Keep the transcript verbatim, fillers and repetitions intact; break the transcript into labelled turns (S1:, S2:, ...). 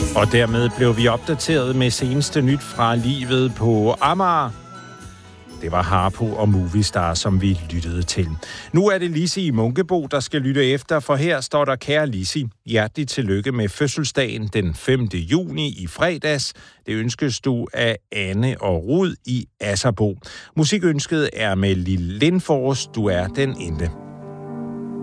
S1: Og dermed blev vi opdateret med seneste nyt fra livet på Amager. Det var Harpo og Movistar, som vi lyttede til. Nu er det Lisi i Munkebo, der skal lytte efter, for her står der: kære Lisi, hjerteligt tillykke med fødselsdagen den femte juni i fredags. Det ønskes du af Anne og Rud i Asserbo. Musikønsket er med Lille Lindfors, du er den ende.